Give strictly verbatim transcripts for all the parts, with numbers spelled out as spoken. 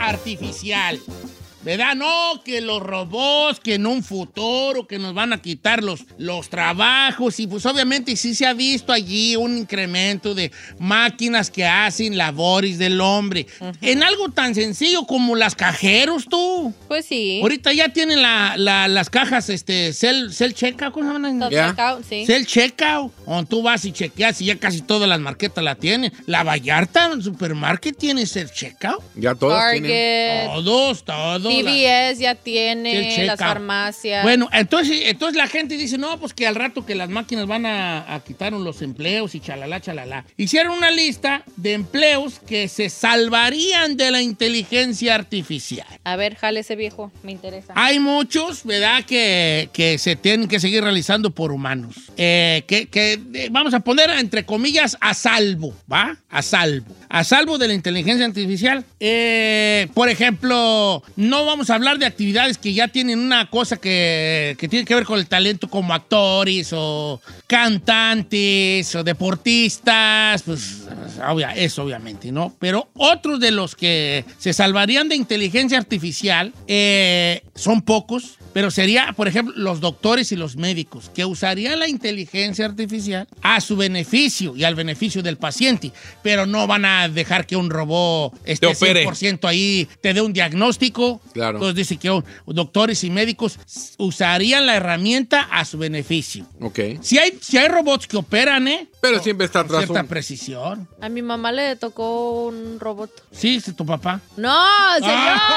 artificial. ¿Verdad? No, que los robots, que en un futuro, que nos van a quitar los, los trabajos. Y pues obviamente sí se ha visto allí un incremento de máquinas que hacen labores del hombre. Uh-huh. En algo tan sencillo como las cajeros, tú. Pues sí. Ahorita ya tienen la, la, las cajas, este, self, self checkout, ¿cómo se llaman? Yeah. Checkout, sí. Self checkout, donde tú vas y chequeas y ya casi todas las marquetas la tienen. La Vallarta, el supermarket, tiene self checkout. Ya todos Target. tienen. Todos, todos. C V S ya tiene, las farmacias. Bueno, entonces, entonces la gente dice, no, pues que al rato que las máquinas van a, a quitar los empleos y chalala, chalala. Hicieron una lista de empleos que se salvarían de la inteligencia artificial. A ver, jale ese viejo, me interesa. Hay muchos, ¿verdad?, que, que se tienen que seguir realizando por humanos. Eh, que, que eh, vamos a poner, entre comillas, a salvo, ¿va? A salvo. A salvo de la inteligencia artificial. Eh, por ejemplo, no vamos a hablar de actividades que ya tienen una cosa que, que tiene que ver con el talento, como actores o cantantes o deportistas, pues obvia, eso obviamente, ¿no? Pero otros de los que se salvarían de inteligencia artificial eh, son pocos, pero sería, por ejemplo, los doctores y los médicos, que usarían la inteligencia artificial a su beneficio y al beneficio del paciente, pero no van a dejar que un robot esté cien por ciento ahí, te dé un diagnóstico. Claro. Entonces dice que oh, doctores y médicos usarían la herramienta a su beneficio. Ok. Si hay, si hay robots que operan, ¿eh? Pero siempre está con atrás cierta un... precisión. A mi mamá le tocó un robot. Sí, es tu papá. ¡No, señor!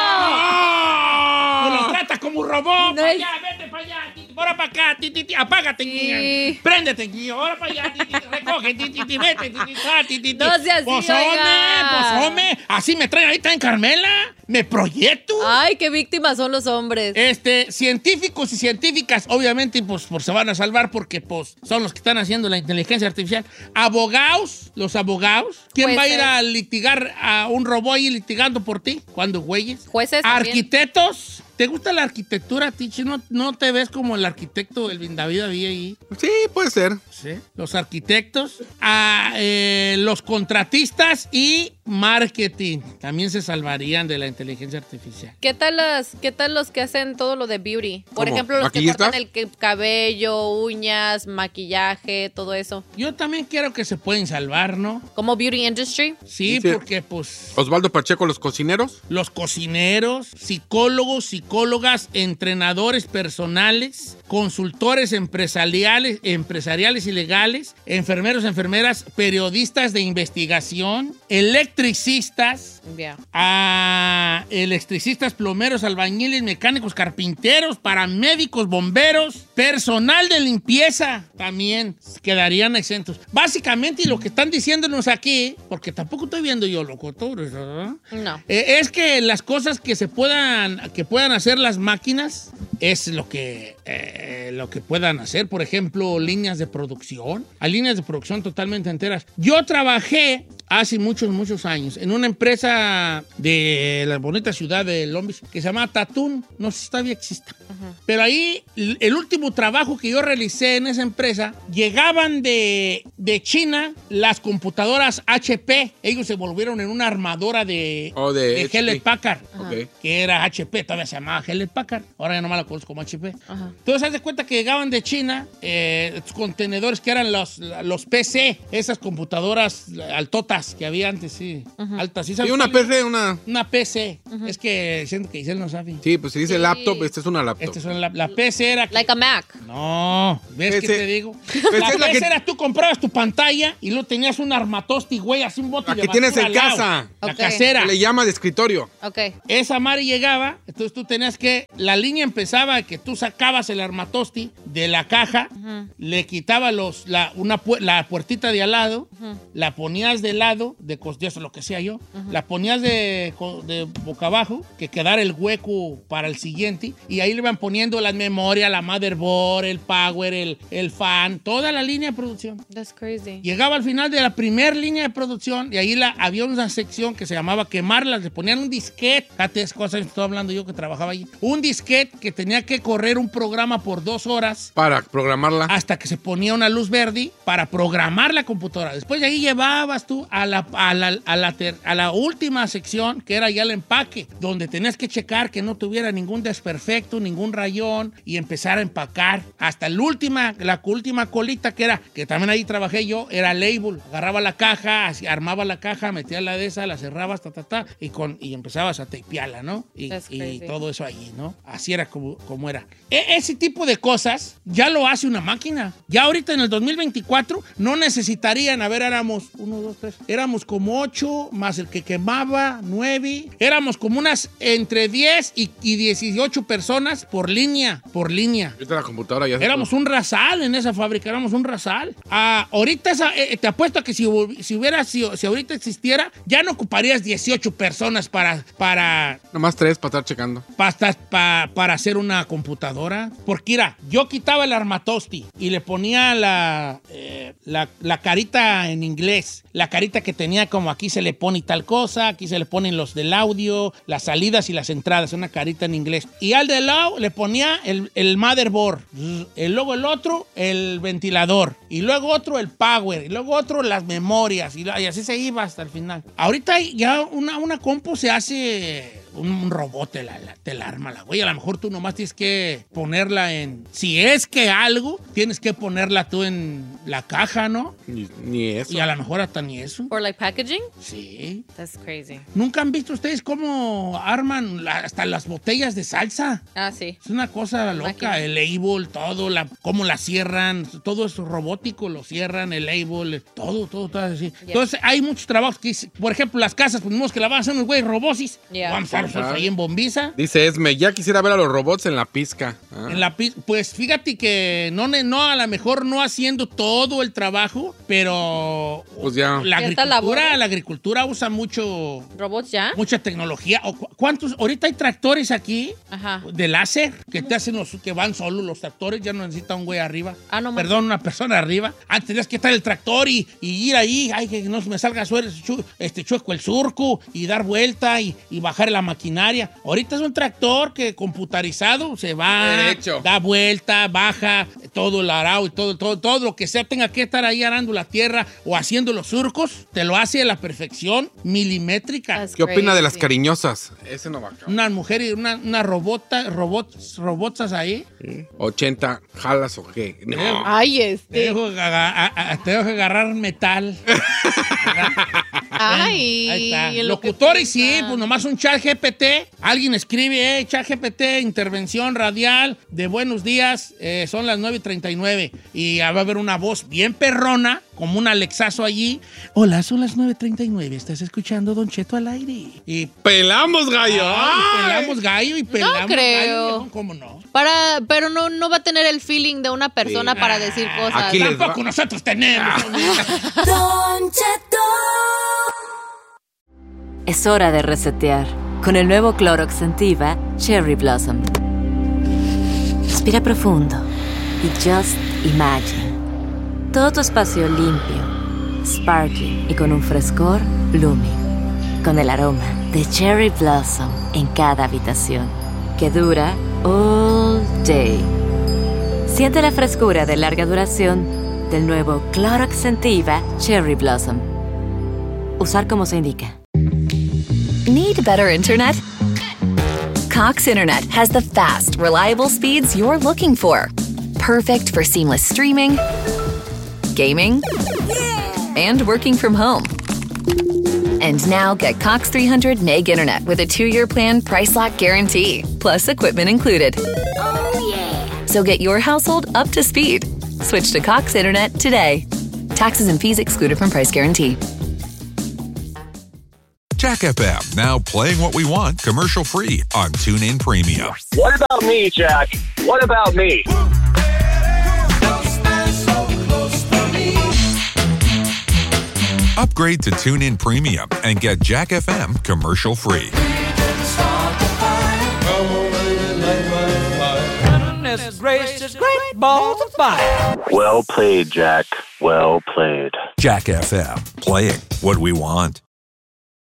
¡Ah! ¡Oh! ¡Lo trata como un robot! No ¡Para es... allá, vete para allá! Titi, ¡ahora para acá! Titi, titi, ¡apágate! Sí. ¡Préndete, tío! ¡Ahora para allá! Titi, ¡recoge! Titi, titi, vete! Titi, ah, titi, No seas así, ¡Pues oiga. home! ¡Pues home! ¡Así me traen ahorita en Carmela! ¡Me proyecto! Ay, qué víctimas son los hombres. Este, científicos y científicas, obviamente, pues, pues se van a salvar porque, pues, son los que están haciendo la inteligencia artificial. Abogados, los abogados. ¿Quién Jueces. va a ir a litigar a un robot ahí litigando por ti? ¿Cuándo, güeyes? Jueces también. Arquitectos. ¿Te gusta la arquitectura, Tichi? ¿No, ¿No te ves como el arquitecto del David había ahí? Sí, puede ser. Sí. Los arquitectos, a, eh, los contratistas y marketing también se salvarían de la inteligencia artificial. ¿Qué tal, las, ¿Qué tal los que hacen todo lo de beauty? Por ¿Cómo? ejemplo, los que ¿Maquillistas? cortan el que- cabello, uñas, maquillaje, todo eso. Yo también quiero que se pueden salvar, ¿no? Como beauty industry. Sí, Dice- porque pues Osvaldo Pacheco, los cocineros. los cocineros, psicólogos, psicólogas, entrenadores personales, consultores empresariales, empresariales y legales, enfermeros, enfermeras, periodistas de investigación, electricistas, Yeah. a electricistas, plomeros, albañiles, mecánicos, carpinteros, paramédicos, bomberos, personal de limpieza también quedarían exentos. Básicamente, y lo que están diciéndonos aquí, porque tampoco estoy viendo yo locutores, ¿verdad? No. Eh, es que las cosas que se puedan, que puedan hacer las máquinas es lo que, eh, lo que puedan hacer. Por ejemplo, líneas de producción. Hay líneas de producción totalmente enteras. Yo trabajé hace muchos, muchos años en una empresa de la bonita ciudad de Long Beach que se llama Tatún. No sé si todavía existe. Uh-huh. Pero ahí, el último trabajo que yo realicé en esa empresa, llegaban de, de China las computadoras H P. Ellos se volvieron en una armadora de, Oh, de de H P. Hewlett Packard, Ok. que era H P, todavía se llamaba Hewlett Packard. Ahora ya nomás la conozco como H P. Ajá. Entonces, haz de cuenta que llegaban de China eh, estos contenedores que eran los, los P C, esas computadoras altotas que había antes, sí, Ajá. altas. ¿Sí Y sabes una cuál es? P C, una... Una P C. Es que siento que Giselle no sabe. Sí, pues si dice Sí. laptop, esta es una laptop. Esta es la, la P C era... que- Like a Mac. No, ¿ves qué Ese- te digo? Pues La es la P C que- era tú comprabas tu pantalla y luego tenías un armatosti, güey, así un bote La de que tienes basura en al lado. casa. La Ok. casera. Se le llama de escritorio. Ok. Esa madre llegaba, entonces tú tenías que, la línea empezaba que tú sacabas el armatosti de la caja, Ujú. le quitabas los, la, una, pu- la puertita de al lado, Ujú. la ponías de lado, de costillas o lo que sea yo, la ponías de, co- de boca abajo, que quedara el hueco para el siguiente, y ahí le iban poniendo la memoria, la motherboard, el power, el, el fan, toda la línea de producción. That's crazy. Llegaba al final de la primera línea de producción y ahí la, había una sección que se llamaba quemarlas. Le ponían un disquete. Fíjate, es cosa que estoy hablando yo que trabajaba allí. Un disquete que tenía que correr un programa por dos horas. Para programarla. Hasta que se ponía una luz verde para programar la computadora. Después de ahí llevabas tú a la, a la, a la, ter, a la última sección, que era ya el empaque, donde tenías que checar que no tuviera ningún desperfecto, ningún rayón, y empezar a empacar. Hasta la última, la última colita que era, que también ahí trabajé yo, era label. Agarraba la caja, así, armaba la caja, metía la de esa, la cerrabas, ta, ta, ta, y, con, y empezabas a tapearla, ¿no? Y, y todo eso ahí, ¿no? Así era como, como era. E- ese tipo de cosas ya lo hace una máquina. Ya ahorita en el dos mil veinticuatro no necesitarían, a ver, éramos uno, dos, tres, éramos como ocho, más el que quemaba, nueve. Éramos como unas entre diez y, y dieciocho personas por línea, por línea. Ahorita la computadora ya se Éramos puede. un rasal en esa fábrica, éramos un rasal. Ah, ahorita esa, eh, te apuesto a que si, si hubiera, si, si ahorita existiera, ya no ocuparías dieciocho personas para, para, Nomás tres para estar checando. para, para, para hacer una computadora. Porque mira, yo quitaba el armatosti y le ponía la, eh, la, la carita en inglés. La carita que tenía como aquí se le pone tal cosa, aquí se le ponen los del audio, las salidas y las entradas, una carita en inglés. Y al del lado le ponía el, el motherboard, y luego el otro el ventilador, y luego otro el power, y luego otro las memorias, y, y así se iba hasta el final. Ahorita ya una, una compu se hace... Un, un robot te la, la, te la arma la güey. A lo mejor tú nomás tienes que ponerla en... Si es que algo, tienes que ponerla tú en la caja, ¿no? Ni, ni eso. Y a lo mejor hasta ni eso. For like packaging? Sí. That's crazy. ¿Nunca han visto ustedes cómo arman la, hasta las botellas de salsa? Ah, sí. Es una cosa loca. Máquina. El label, todo, la, cómo la cierran, todo es robótico, lo cierran, el label, todo, todo, todo así. Yeah. Entonces, hay muchos trabajos que, por ejemplo, las casas, ponemos que la van a hacer unos güeyes robosis. Yeah. Vamos a estar ahí en bombiza. Dice Esme, ya quisiera ver a los robots en la pizca. Ah. En la pi- pues fíjate que no, no, a lo mejor no haciendo todo el trabajo, pero Pues ya. la Cierta agricultura, labor. la agricultura usa mucho, ¿Robots ya? mucha tecnología. ¿O cu- ¿Cuántos? Ahorita hay tractores aquí Ajá. de láser que te hacen los que van solos los tractores, ya no necesita un güey arriba. Ah, no, man. Perdón, una persona arriba. Antes tenías que estar el tractor y, y ir ahí, ay, que no me salga suerte, chu- este chueco el surco y dar vuelta y, y bajar la maquinaria. Ahorita es un tractor que computarizado se va, Derecho. da vuelta, baja, todo el arao y todo, todo, todo lo que sea tenga que estar ahí arando la tierra o haciendo los surcos, te lo hace a la perfección milimétrica. That's ¿Qué opina de las crazy. cariñosas? Ese no va a acabar. Una mujer y una, una robota, robots, robotsas ahí. ochenta, ¿jalas o qué? No. Ay, Te este. dejo, aga- a- a- te dejo agarrar metal. Ay. Ahí está. en lo que Locutores, sí, piensan. pues nomás un chat G P T. Alguien escribe, eh, chat G P T, intervención radial de buenos días, eh, son las nueve y treinta y nueve. Y va a haber una voz bien perrona, como un Alexazo allí. Hola, son las nueve y treinta y nueve, estás escuchando Don Cheto al aire. Y ¡Pelamos, gallo! Ay, ¡Ay! pelamos gallo y pelamos creo. gallo. ¿Cómo no? Para, pero no, no va a tener el feeling de una persona Sí. para decir cosas. Aquí les va. Tampoco nosotros tenemos. Don Cheto. Es hora de resetear con el nuevo Clorox Sentiva Cherry Blossom. Respira profundo y just imagine. Todo tu espacio limpio, sparkling y con un frescor blooming. Con el aroma de Cherry Blossom en cada habitación, que dura all day. Siente la frescura de larga duración del nuevo Clorox Sentiva Cherry Blossom. Usar como se indica. Need better internet? Cox Internet has the fast, reliable speeds you're looking for. Perfect for seamless streaming, gaming, and working from home. And now get Cox three hundred meg internet with a two-year plan price lock guarantee, plus equipment included. Oh, yeah. So get your household up to speed. Switch to Cox Internet today. Taxes and fees excluded from price guarantee. Jack F M, now playing what we want commercial-free on TuneIn Premium. What about me, Jack? What about me? Upgrade to TuneIn Premium and get Jack F M commercial-free. Goodness gracious, great balls of fire. Well played, Jack. Well played. Jack F M, playing what we want.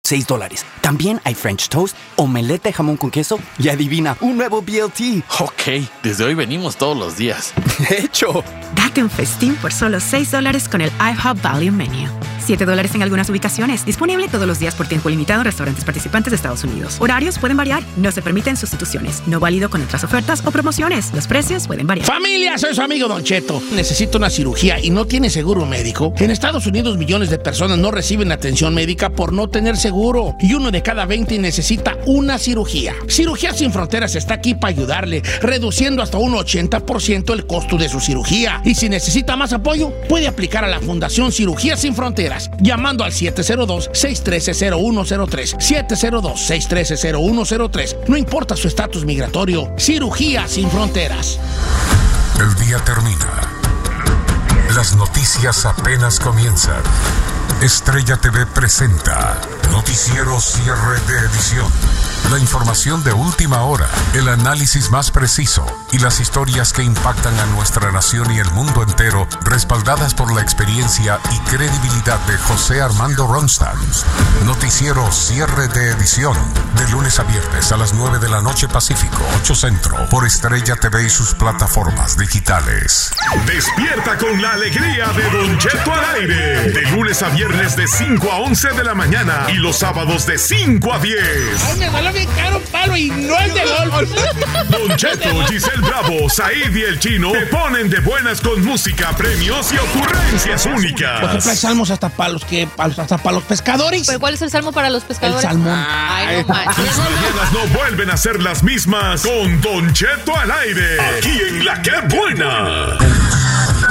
seis dólares. También hay French Toast, omelette de jamón con queso y adivina, un nuevo B L T. Ok, desde hoy venimos todos los días. ¡Hecho! Date un festín por solo seis dólares con el IHOP Value Menu. siete dólares en algunas ubicaciones. Disponible todos los días por tiempo limitado en restaurantes participantes de Estados Unidos. Horarios pueden variar. No se permiten sustituciones. No válido con otras ofertas o promociones. Los precios pueden variar. Familia, soy su amigo Don Cheto. Necesito una cirugía y no tiene seguro médico. En Estados Unidos millones de personas no reciben atención médica por no tener seguro. Y uno de cada veinte necesita una cirugía. Cirugía Sin Fronteras está aquí para ayudarle, reduciendo hasta un ochenta por ciento el costo de su cirugía. Y si necesita más apoyo, puede aplicar a la Fundación Cirugía Sin Fronteras llamando al siete cero dos, seis uno tres, cero uno cero tres. siete cero dos, seis uno tres, cero uno cero tres. No importa su estatus migratorio. Cirugía Sin Fronteras. El día termina. Las noticias apenas comienzan. Estrella T V presenta Noticiero Cierre de Edición. La información de última hora, el análisis más preciso y las historias que impactan a nuestra nación y el mundo entero, respaldadas por la experiencia y credibilidad de José Armando Ronstadt. Noticiero Cierre de Edición, de lunes a viernes a las nueve de la noche Pacífico, ocho Centro, por Estrella T V y sus plataformas digitales. Despierta con la alegría de Don Cheto al aire, de lunes a viernes de cinco a once de la mañana y los sábados de cinco a diez. Ay, me vale bien caro palo y no es de golf. Don Cheto, Giselle Bravo, Said y el Chino te ponen de buenas con música, premios y ocurrencias únicas. Por ejemplo, hay salmos hasta para los que hasta para los pescadores. ¿Pero cuál es el salmo para los pescadores? El salmón. Ay, no manches. Tus mañanas no vuelven a ser las mismas con Don Cheto al aire. Aquí en La Que Buena.